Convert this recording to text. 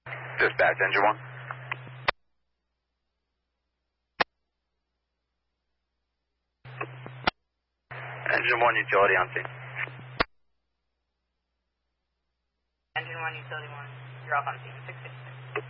Dispatch, engine 1. Engine 1, utility on scene. Engine 1, utility 1. You're off on scene. 660.